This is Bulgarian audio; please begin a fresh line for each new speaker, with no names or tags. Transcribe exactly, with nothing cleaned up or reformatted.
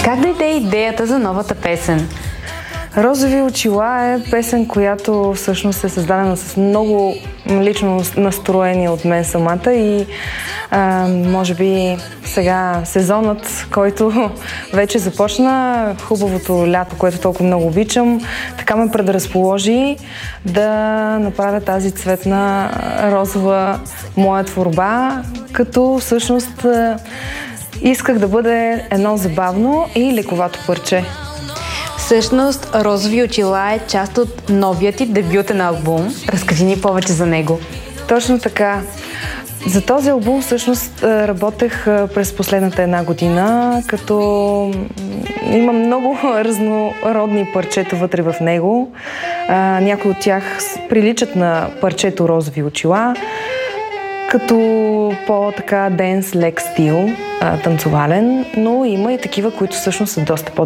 Как дойде идеята за новата песен?
Розови очила е песен, която всъщност е създадена с много лично настроение от мен самата и а, може би сега сезонът, който вече започна, хубавото лято, което толкова много обичам, така ме предразположи да направя тази цветна розова моя творба, като всъщност исках да бъде едно забавно и лековато парче.
Всъщност, Розови очила е част от новият ти дебютен албум. Разкажи ни повече за него.
Точно така. За този албум всъщност работех през последната една година, като има много разнородни парчета вътре в него. Някои от тях приличат на парчето Розови очила, като по-така денс, лек стил, танцовален, но има и такива, които всъщност са доста по